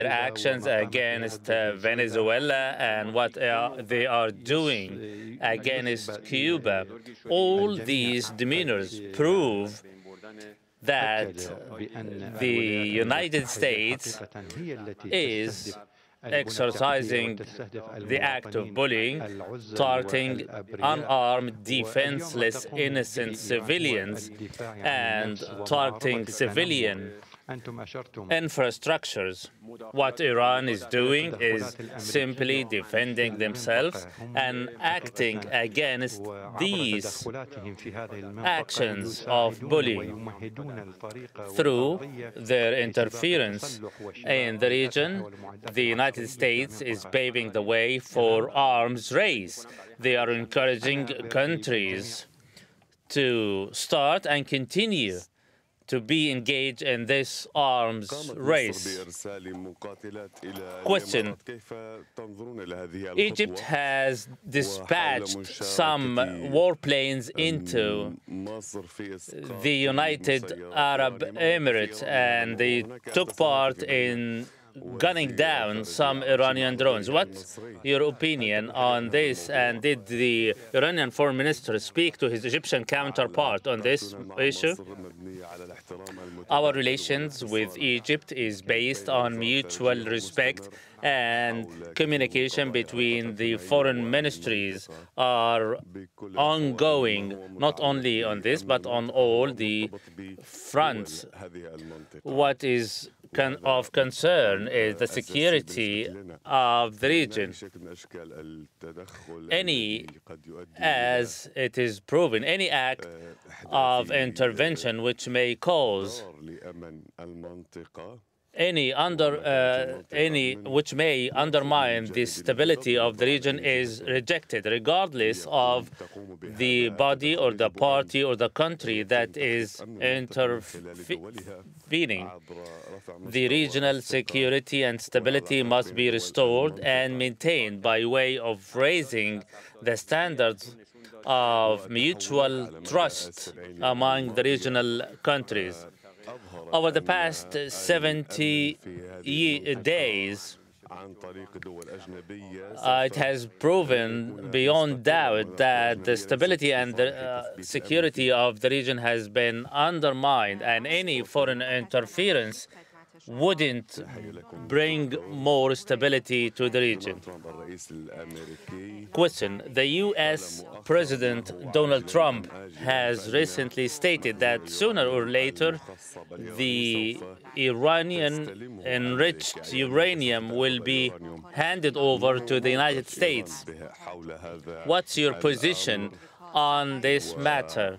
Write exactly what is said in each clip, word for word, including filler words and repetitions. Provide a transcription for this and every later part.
actions against uh, Venezuela and what uh, they are doing against Cuba. All these demeanors prove that the United States is exercising the act of bullying, targeting unarmed, defenseless, innocent civilians, and targeting civilian infrastructures. What Iran is doing is simply defending themselves and acting against these actions of bullying through their interference in the region. The United States is paving the way for arms race. They are encouraging countries to start and continue to be engaged in this arms race. Question. Egypt has dispatched some warplanes into the United Arab Emirates, and they took part in gunning down some Iranian drones. What's your opinion on this? And did the Iranian foreign minister speak to his Egyptian counterpart on this issue? Our relations with Egypt is based on mutual respect, and communication between the foreign ministries are ongoing, not only on this, but on all the fronts. What is Con of concern is the security of the region. Any, as it is proven, any act of intervention which may cause any under uh, any which may undermine the stability of the region is rejected, regardless of the body or the party or the country that is intervening. The regional security and stability must be restored and maintained by way of raising the standards of mutual trust among the regional countries. Over the past seventy days, Uh, it has proven beyond doubt that the stability and the uh, security of the region has been undermined, and any foreign interference wouldn't bring more stability to the region. Question. The U S President Donald Trump has recently stated that sooner or later the Iranian enriched uranium will be handed over to the United States. What's your position on this matter?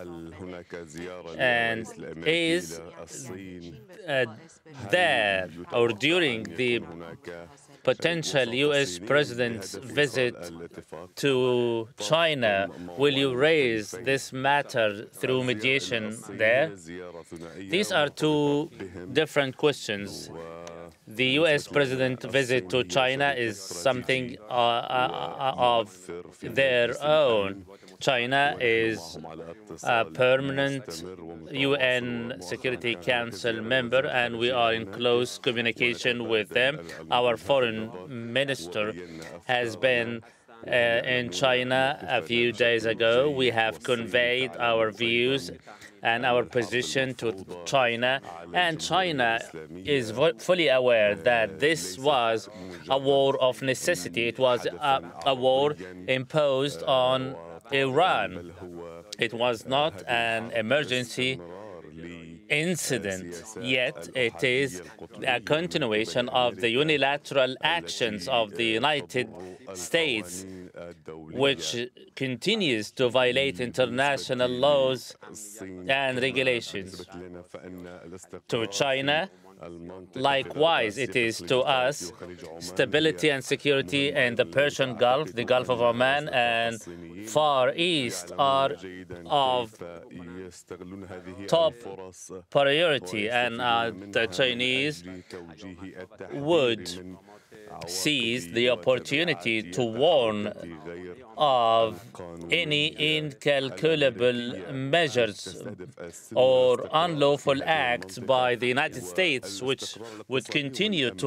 And is uh, there or during the potential U S President's visit to China, will you raise this matter through mediation there? These are two different questions. The U S President's visit to China is something uh, uh, of their own. China is a permanent U N Security Council member, and we are in close communication with them. Our foreign minister has been uh, in China a few days ago. We have conveyed our views and our position to China, and China is fully aware that this was a war of necessity. It was a, a war imposed on Iran. It was not an emergency incident, yet it is a continuation of the unilateral actions of the United States, which continues to violate international laws and regulations. To China, likewise, it is to us. Stability and security in the Persian Gulf, the Gulf of Oman, and Far East are of top priority, and uh, the Chinese would seize the opportunity to warn of any incalculable measures or unlawful acts by the United States, which would continue to